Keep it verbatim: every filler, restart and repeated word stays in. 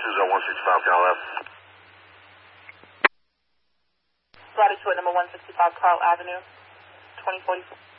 Latitude one sixty-five, Carl Ave. Latitude number one sixty-five, Carl Avenue, twenty forty-four.